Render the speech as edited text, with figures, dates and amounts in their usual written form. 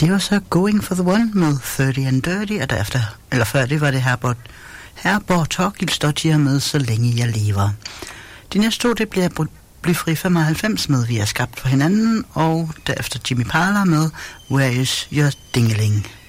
Det var så Going for the One med 30 and Dirty, og derefter, eller før det var det Herborg Torgilsdottir med Så længe jeg lever. De næste to, det bliver Blyfri 95 med Vi er skabt for hinanden, og derefter Jimmy Parler med Where is your dingeling?